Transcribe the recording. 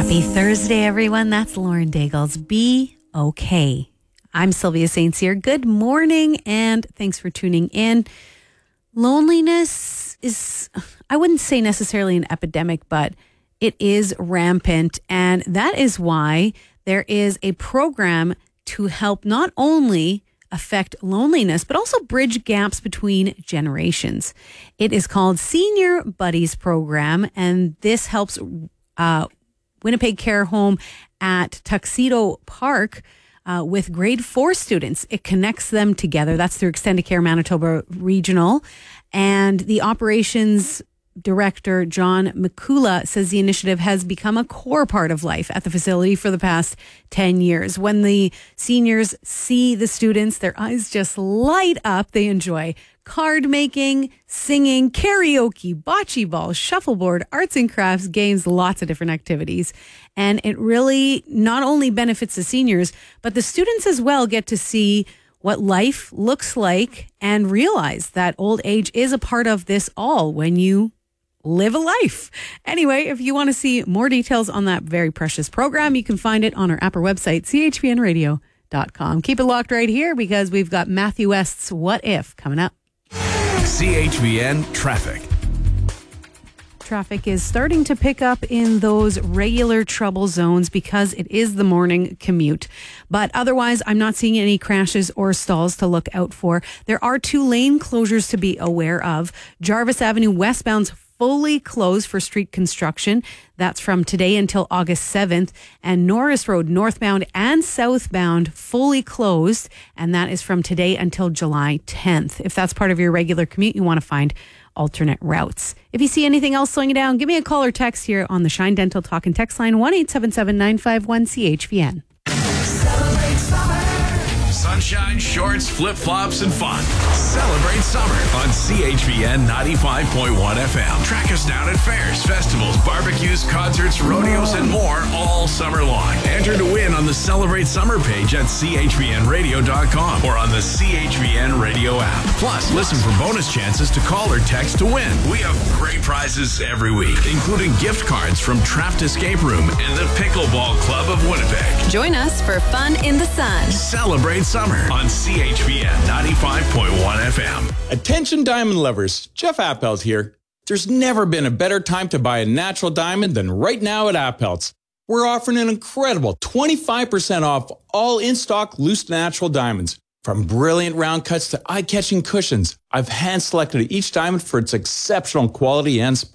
Happy Thursday, everyone. That's Lauren Daigle's Be Okay. I'm Sylvia St. Cyr. Good morning, and thanks for tuning in. Loneliness is, I wouldn't say necessarily an epidemic, but it is rampant. And that is why there is a program to help not only affect loneliness, but also bridge gaps between generations. It is called Senior Buddies Program, and this helps Winnipeg Care Home at Tuxedo Park with grade 4 students. It connects them together. That's through Extendicare Manitoba Regional. And the operations director, John Mikula, says the initiative has become a core part of life at the facility for the past 10 years. When the seniors see the students, their eyes just light up. They enjoy card making, singing, karaoke, bocce ball, shuffleboard, arts and crafts, games, lots of different activities. And it really not only benefits the seniors, but the students as well get to see what life looks like and realize that old age is a part of this all when you live a life. Anyway, if you want to see more details on that very precious program, you can find it on our app or website, chvnradio.com. Keep it locked right here because we've got Matthew West's What If coming up. CHVN Traffic. Traffic is starting to pick up in those regular trouble zones because it is the morning commute. But otherwise, I'm not seeing any crashes or stalls to look out for. There are 2 lane closures to be aware of. Jarvis Avenue westbound's fully closed for street construction. That's from today until August 7th. And Norris Road northbound and southbound fully closed. And that is from today until July 10th. If that's part of your regular commute, you want to find alternate routes. If you see anything else slowing you down, give me a call or text here on the Shine Dental Talk and Text line 1-877-951-CHVN. Celebrate summer. Sunshine, shorts, flip-flops, and fun. Celebrate summer on CHVN 95.1 FM. Track us down at fairs, festivals, barbecues, concerts, rodeos, and more all summer long. Enter to win on the Celebrate Summer page at chvnradio.com or on the CHVN Radio app. Plus, listen for bonus chances to call or text to win. We have great prizes every week, including gift cards from Trapped Escape Room and the Pickleball Club of Winnipeg. Join us for fun in the sun. Celebrate summer on CHVN 95.1 FM. Attention diamond lovers, Jeff Appelt here. There's never been a better time to buy a natural diamond than right now at Appelt's. We're offering an incredible 25% off all in-stock loose natural diamonds. From brilliant round cuts to eye-catching cushions, I've hand-selected each diamond for its exceptional quality and sparkle.